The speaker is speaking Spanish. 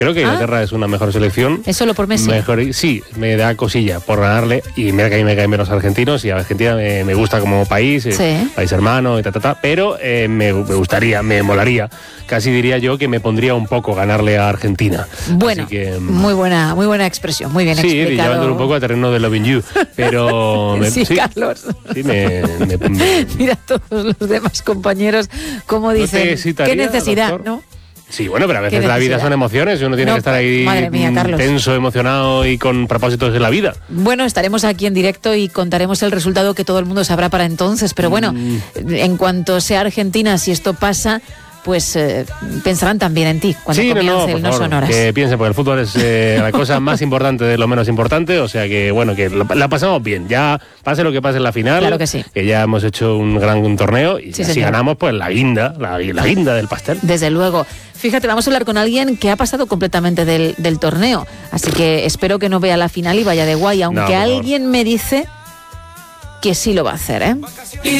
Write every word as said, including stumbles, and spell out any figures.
Creo que Inglaterra ah, es una mejor selección. ¿Es solo por Messi? Mejor, sí, me da cosilla por ganarle. Y mira que a mí me caen menos argentinos. Y a Argentina me, me gusta como país, sí. eh, país hermano y ta, ta, ta. Pero eh, me, me gustaría, me molaría. Casi diría yo que me pondría un poco ganarle a Argentina. Bueno, que, muy buena muy buena expresión, muy bien sí, explicado. Sí, llevándolo un poco a terreno de Loving You. Pero... me, sí, sí, Carlos. Sí, me, me, me... Mira todos los demás compañeros cómo dicen, ¿no qué necesidad, doctor? ¿No? Sí, bueno, pero a veces la vida son emociones y uno tiene no, que estar ahí mía, tenso, emocionado y con propósitos en la vida. Bueno, estaremos aquí en directo y contaremos el resultado que todo el mundo sabrá para entonces, pero bueno, mm. en cuanto sea Argentina, si esto pasa, pues eh, pensarán también en ti cuando sí, comience no, no, el No Sonoras. Que piensen, porque el fútbol es eh, la cosa más importante de lo menos importante, o sea que bueno, que la, la pasamos bien, ya pase lo que pase en la final, claro que sí, que ya hemos hecho un gran un torneo y sí, si ganamos, pues la guinda, la, la guinda del pastel. Desde luego. Fíjate, vamos a hablar con alguien que ha pasado completamente del, del torneo, así que espero que no vea la final y vaya de guay, aunque no, alguien me dice que sí lo va a hacer, ¿eh?